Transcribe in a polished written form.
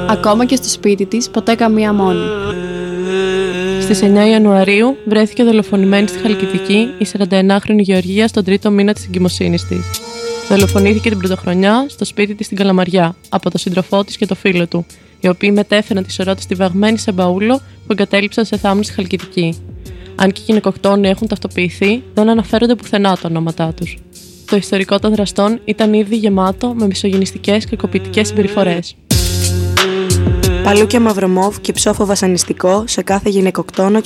Ακόμα και στο σπίτι της, ποτέ καμία μόνη. Στις 9 Ιανουαρίου βρέθηκε δολοφονημένη στη Χαλκιδική η 49χρονη Γεωργία στον τρίτο μήνα της εγκυμοσύνης της. Δολοφονήθηκε την πρωτοχρονιά στο σπίτι της στην Καλαμαριά από τον σύντροφό της και το φίλο του, οι οποίοι μετέφεραν τη σωρό της στη βαγμένη σε μπαούλο που εγκατέλειψαν σε θάμνους στη Χαλκιδική. Αν και οι γυναικοκτόνοι έχουν ταυτοποιηθεί, δεν αναφέρονται πουθενά τα ονόματά τους. Το ιστορικό των δραστών ήταν ήδη γεμάτο με μισογυνιστικές και κακοποιητικές συμπεριφορές. Παλούκια Μαυρομόβ και ψόφο βασανιστικό σε κάθε γυναικοκτόνο